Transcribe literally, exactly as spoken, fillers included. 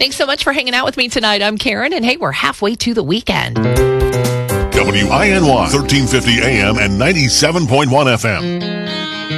Thanks so much for hanging out with me tonight. I'm Karen, and hey, we're halfway to the weekend. W I N Y, thirteen fifty A M and ninety-seven point one F M.